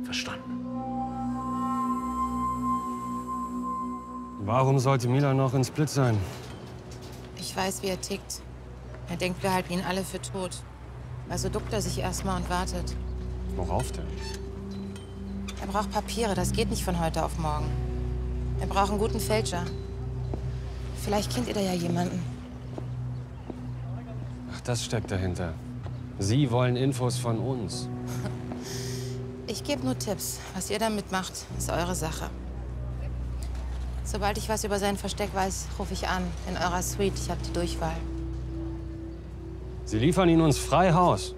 Verstanden. Warum sollte Milan noch in Split sein? Ich weiß, wie er tickt. Er denkt, wir halten ihn alle für tot. Also duckt er sich erstmal und wartet. Worauf denn? Er braucht Papiere, das geht nicht von heute auf morgen. Er braucht einen guten Fälscher. Vielleicht kennt ihr da ja jemanden. Ach, das steckt dahinter. Sie wollen Infos von uns. Ich gebe nur Tipps. Was ihr damit macht, ist eure Sache. Sobald ich was über sein Versteck weiß, rufe ich an. In eurer Suite. Ich habe die Durchwahl. Sie liefern ihn uns frei Haus.